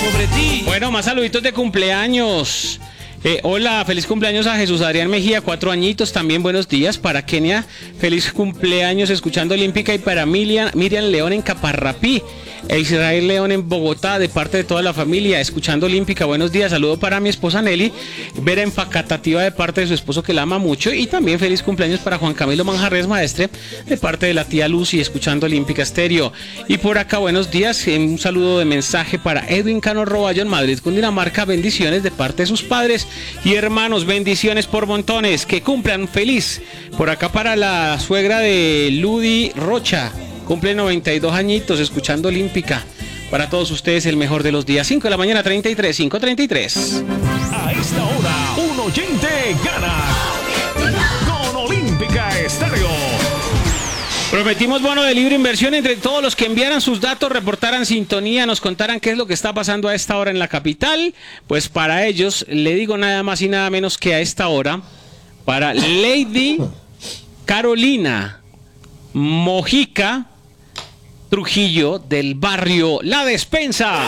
sobre ti. Bueno, más saluditos de cumpleaños. Hola, feliz cumpleaños a Jesús Adrián Mejía, 4 añitos. También buenos días para Kenia, feliz cumpleaños escuchando Olímpica. Y para Miriam León en Caparrapí, e Israel León en Bogotá, de parte de toda la familia, escuchando Olímpica. Buenos días, saludo para mi esposa Nelly Vera en Facatativa, de parte de su esposo que la ama mucho. Y también feliz cumpleaños para Juan Camilo Manjarres Maestre, de parte de la tía Lucy, escuchando Olímpica Estéreo. Y por acá, buenos días, un saludo de mensaje para Edwin Cano Roballo en Madrid, Cundinamarca. Bendiciones de parte de sus padres y hermanos, bendiciones por montones, que cumplan feliz. Por acá para la suegra de Ludi Rocha, cumple 92 añitos escuchando Olímpica. Para todos ustedes el mejor de los días. 5 de la mañana, 33, 5:33. A esta hora, un oyente gana con Olímpica Estéreo. Prometimos bono de libre inversión entre todos los que enviaran sus datos, reportaran sintonía, nos contaran qué es lo que está pasando a esta hora en la capital. Pues para ellos, le digo nada más y nada menos que a esta hora, para Lady Carolina Mojica Trujillo, del barrio La Despensa.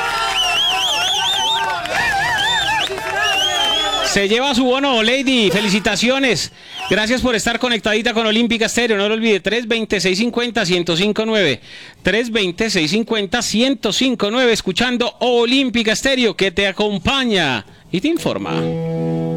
Se lleva su bono, Lady. Felicitaciones. Gracias por estar conectadita con Olímpica Estéreo. No lo olvide, 320-650-1059. 320-650-1059. Escuchando Olímpica Estéreo, que te acompaña y te informa.